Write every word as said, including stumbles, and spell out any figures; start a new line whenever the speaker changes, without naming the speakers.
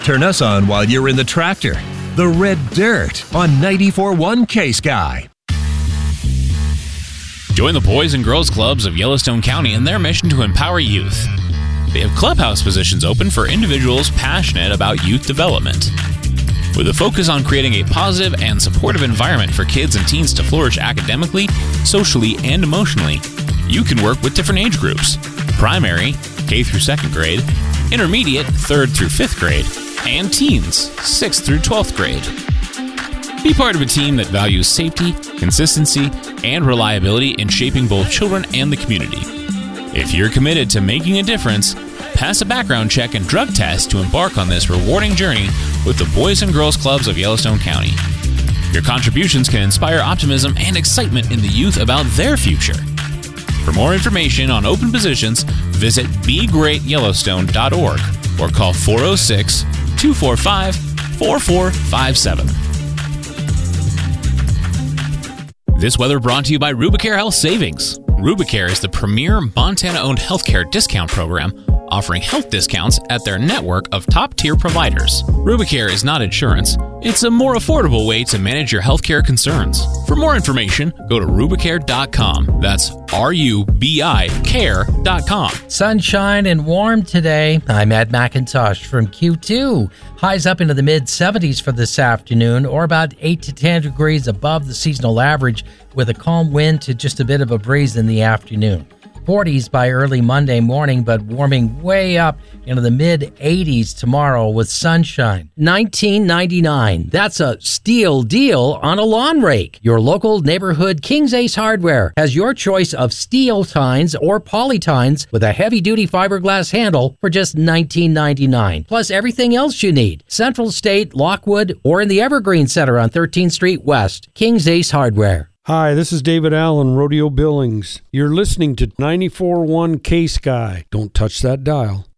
Turn us on while you're in the tractor. The Red Dirt on ninety-four point one K-Sky.
Join the Boys and Girls Clubs of Yellowstone County in their mission to empower youth. They have clubhouse positions open for individuals passionate about youth development. With a focus on creating a positive and supportive environment for kids and teens to flourish academically, socially, and emotionally, you can work with different age groups: primary, K through second grade, intermediate, third through fifth grade, and teens, sixth through twelfth grade. Be part of a team that values safety, consistency, and reliability in shaping both children and the community. If you're committed to making a difference, pass a background check and drug test to embark on this rewarding journey with the Boys and Girls Clubs of Yellowstone County. Your contributions can inspire optimism and excitement in the youth about their future. For more information on open positions, visit be great yellowstone dot org or call four oh six, two four five, four four five seven. This weather brought to you by Rubicare Health Savings. Rubicare is the premier Montana-owned healthcare discount program offering health discounts at their network of top-tier providers. Rubicare is not insurance. It's a more affordable way to manage your healthcare concerns. For more information, go to rubicare dot com. That's R U B I care dot com.
Sunshine and warm today. I'm Ed McIntosh from Q two. Highs up into the mid seventies for this afternoon, or about eight to ten degrees above the seasonal average, with a calm wind to just a bit of a breeze in the afternoon. forties by early Monday morning, but warming way up into the mid eighties tomorrow with sunshine. nineteen ninety-nine. That's a steal deal on a lawn rake. Your local neighborhood King's Ace Hardware has your choice of steel tines or poly tines with a heavy-duty fiberglass handle for just nineteen ninety-nine. Plus everything else you need. Central State, Lockwood, or in the Evergreen Center on thirteenth Street West. King's Ace Hardware.
Hi, this is David Allen, Rodeo Billings. You're listening to ninety-four point one K-Sky. Don't touch that dial.